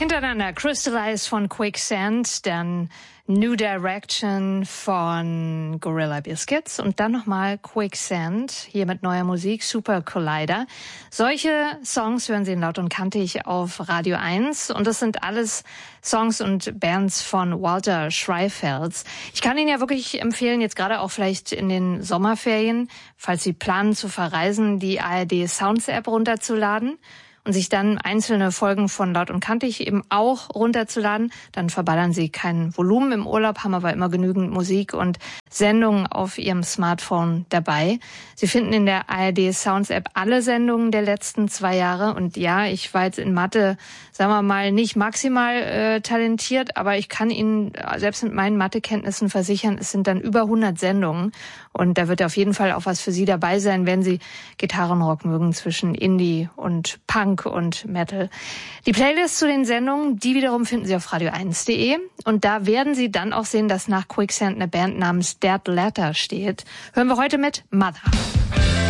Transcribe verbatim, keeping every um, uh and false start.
Hintereinander Crystallize von Quicksand, dann New Direction von Gorilla Biscuits und dann nochmal Quicksand, hier mit neuer Musik, Super Collider. Solche Songs hören Sie in Laut und Kantig auf Radio eins und das sind alles Songs und Bands von Walter Schreifels. Ich kann Ihnen ja wirklich empfehlen, jetzt gerade auch vielleicht in den Sommerferien, falls Sie planen zu verreisen, die A R D Sounds App runterzuladen und sich dann einzelne Folgen von Laut und Kantig eben auch runterzuladen. Dann verballern Sie kein Volumen im Urlaub, haben aber immer genügend Musik und Sendungen auf Ihrem Smartphone dabei. Sie finden in der A R D Sounds App alle Sendungen der letzten zwei Jahre. Und ja, ich war jetzt in Mathe, sagen wir mal, nicht maximal äh, talentiert, aber ich kann Ihnen selbst mit meinen Mathekenntnissen versichern, es sind dann über hundert Sendungen. Und da wird auf jeden Fall auch was für Sie dabei sein, wenn Sie Gitarrenrock mögen zwischen Indie und Punk und Metal. Die Playlist zu den Sendungen, die wiederum finden Sie auf radio eins punkt de und da werden Sie dann auch sehen, dass nach Quicksand eine Band namens Dead Letter steht. Hören wir heute mit Mother.